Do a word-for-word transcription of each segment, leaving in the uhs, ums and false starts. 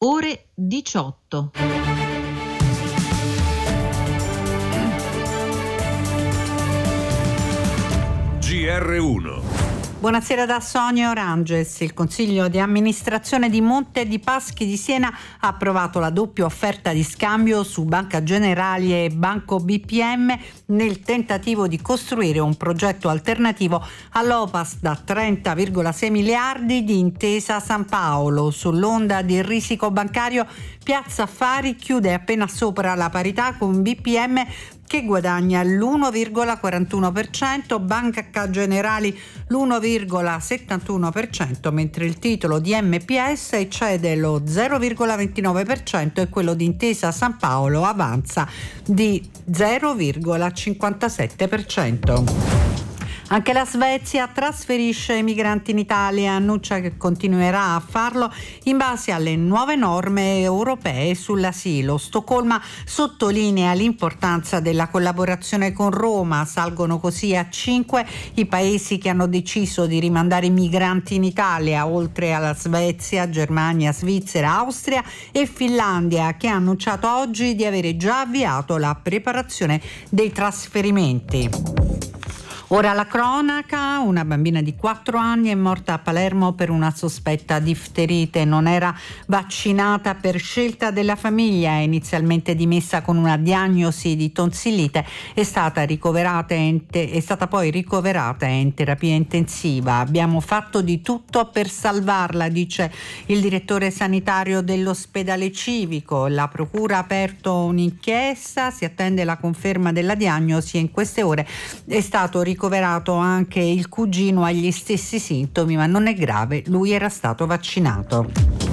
ore diciotto. G R uno. Buonasera da Sonia Oranges. Il Consiglio di amministrazione di Monte di Paschi di Siena ha approvato la doppia offerta di scambio su Banca Generali e Banco B P M nel tentativo di costruire un progetto alternativo all'O P A S da trenta virgola sei miliardi di Intesa San Paolo. Sull'onda di risico bancario, Piazza Affari chiude appena sopra la parità con B P M che guadagna l'uno virgola quarantuno per cento, Banca Generali l'uno virgola settantuno per cento, mentre il titolo di M P S eccede lo zero virgola ventinove per cento e quello di Intesa San Paolo avanza di zero virgola cinquantasette per cento. Anche la Svezia trasferisce i migranti in Italia, annuncia che continuerà a farlo in base alle nuove norme europee sull'asilo. Stoccolma sottolinea l'importanza della collaborazione con Roma, salgono così a cinque i paesi che hanno deciso di rimandare i migranti in Italia, oltre alla Svezia, Germania, Svizzera, Austria e Finlandia, che ha annunciato oggi di avere già avviato la preparazione dei trasferimenti. Ora la cronaca, una bambina di quattro anni è morta a Palermo per una sospetta difterite, non era vaccinata per scelta della famiglia, è inizialmente dimessa con una diagnosi di tonsillite, è stata ricoverata in te- è stata poi ricoverata in terapia intensiva. Abbiamo fatto di tutto per salvarla, dice il direttore sanitario dell'ospedale civico. La procura ha aperto un'inchiesta, si attende la conferma della diagnosi e in queste ore è stato ricoverato ricoverato anche il cugino, agli stessi sintomi, ma non è grave, lui era stato vaccinato.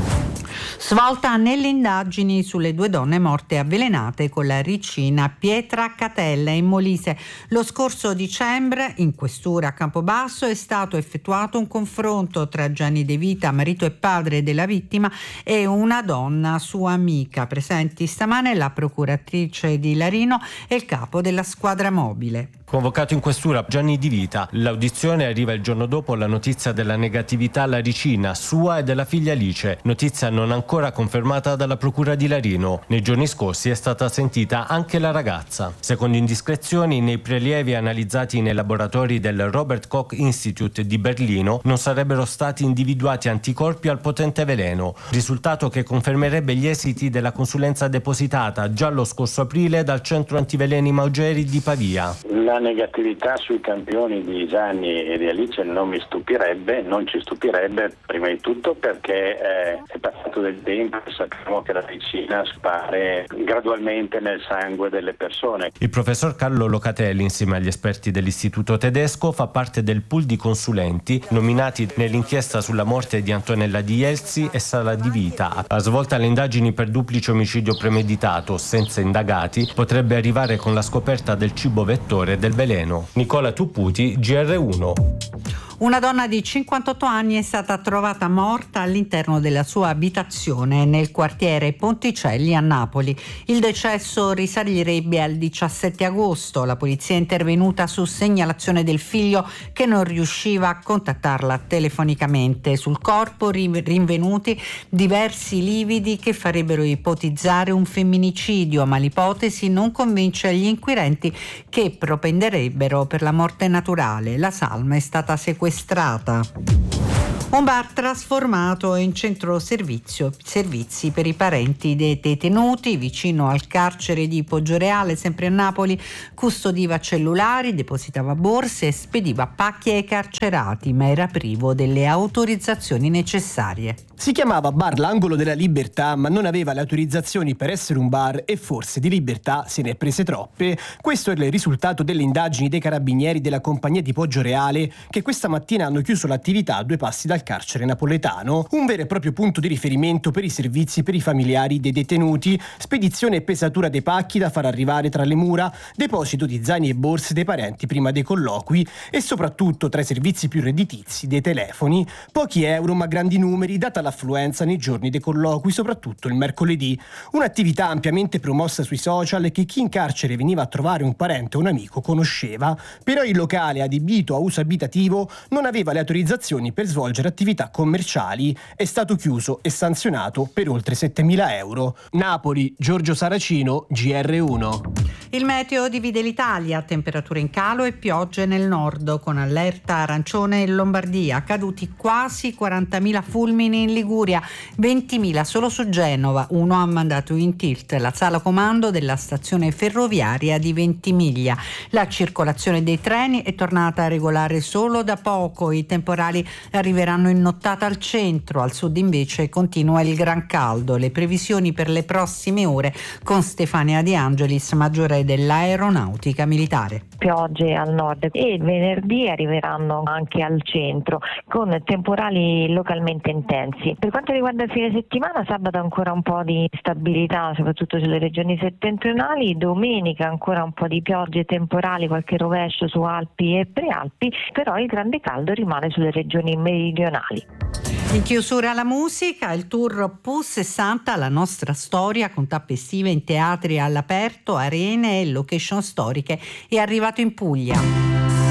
Svolta nelle indagini sulle due donne morte avvelenate con la ricina Pietra Catella in Molise. Lo scorso dicembre, in questura a Campobasso, è stato effettuato un confronto tra Gianni De Vita, marito e padre della vittima, e una donna sua amica. Presenti stamane la procuratrice di Larino e il capo della squadra mobile. Convocato in questura Gianni Di Vita, l'audizione arriva il giorno dopo la notizia della negatività alla ricina sua e della figlia Alice, notizia non ancora confermata dalla procura di Larino. Nei giorni scorsi è stata sentita anche la ragazza. Secondo indiscrezioni, nei prelievi analizzati nei laboratori del Robert Koch Institute di Berlino non sarebbero stati individuati anticorpi al potente veleno, risultato che confermerebbe gli esiti della consulenza depositata già lo scorso aprile dal centro antiveleni Maugeri di Pavia. La negatività sui campioni di Gianni e di Alice non mi stupirebbe, non ci stupirebbe prima di tutto perché eh, è passato del tempo e sappiamo che la ricina spare gradualmente nel sangue delle persone. Il professor Carlo Locatelli, insieme agli esperti dell'istituto tedesco, fa parte del pool di consulenti nominati nell'inchiesta sulla morte di Antonella Di Jelzi e Sara Di Vita. Ha svolta le indagini per duplice omicidio premeditato senza indagati, potrebbe arrivare con la scoperta del cibo vettore del veleno. Nicola Tupputi, G R uno. Una donna di cinquantotto anni è stata trovata morta all'interno della sua abitazione nel quartiere Ponticelli a Napoli. Il decesso risalirebbe al diciassette agosto. La polizia è intervenuta su segnalazione del figlio che non riusciva a contattarla telefonicamente. Sul corpo rinvenuti diversi lividi che farebbero ipotizzare un femminicidio, ma l'ipotesi non convince gli inquirenti che propenderebbero per la morte naturale. La salma è stata sequestrata. Un bar trasformato in centro servizio, servizi per i parenti dei detenuti. Vicino al carcere di Poggioreale, sempre a Napoli, custodiva cellulari, depositava borse e spediva pacchi ai carcerati, ma era privo delle autorizzazioni necessarie. Si chiamava Bar L'Angolo della Libertà, ma non aveva le autorizzazioni per essere un bar e forse di libertà se ne è prese troppe. Questo è il risultato delle indagini dei carabinieri della compagnia di Poggioreale, che questa mattina hanno chiuso l'attività a due passi dal carcere napoletano. Un vero e proprio punto di riferimento per i servizi per i familiari dei detenuti, spedizione e pesatura dei pacchi da far arrivare tra le mura, deposito di zaini e borse dei parenti prima dei colloqui e soprattutto, tra i servizi più redditizi, dei telefoni. Pochi euro ma grandi numeri, data la l'affluenza nei giorni dei colloqui, soprattutto il mercoledì. Un'attività ampiamente promossa sui social che chi in carcere veniva a trovare un parente o un amico conosceva, però il locale adibito a uso abitativo non aveva le autorizzazioni per svolgere attività commerciali, è stato chiuso e sanzionato per oltre settemila euro. Napoli, Giorgio Saracino, G R uno. Il meteo divide l'Italia, temperature in calo e piogge nel nord, con allerta arancione in Lombardia, caduti quasi quarantamila fulmini in Liguria, ventimila solo su Genova. Uno ha mandato in tilt la sala comando della stazione ferroviaria di Ventimiglia. La circolazione dei treni è tornata regolare solo da poco, i temporali arriveranno in nottata al centro, al sud invece continua il gran caldo. Le previsioni per le prossime ore con Stefania De Angelis, maggiore dell'aeronautica militare. Piogge al nord e venerdì arriveranno anche al centro con temporali localmente intensi. Per quanto riguarda il fine settimana, sabato ancora un po' di stabilità soprattutto sulle regioni settentrionali, domenica ancora un po' di piogge temporali, qualche rovescio su Alpi e Prealpi, però il grande caldo rimane sulle regioni meridionali. In chiusura la musica, il tour P U sessanta, la nostra storia, con tappe estive in teatri all'aperto, arene e location storiche, è arrivato in Puglia.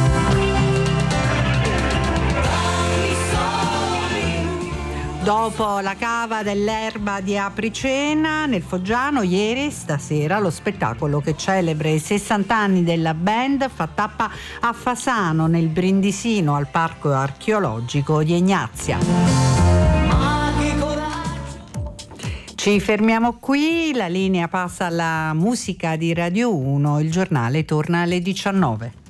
Dopo la cava dell'erba di Apricena nel Foggiano, ieri, stasera, lo spettacolo che celebra i sessanta anni della band fa tappa a Fasano, nel Brindisino, al parco archeologico di Egnazia. Ci fermiamo qui, la linea passa alla musica di Radio uno, il giornale torna alle diciannove.